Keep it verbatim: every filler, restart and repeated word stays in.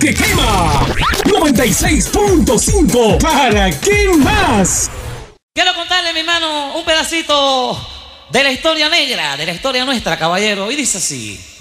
que quema. noventa y seis punto cinco. ¿Para qué más? Quiero contarle, mi hermano, un pedacito de la historia negra, de la historia nuestra, caballero. Y dice así.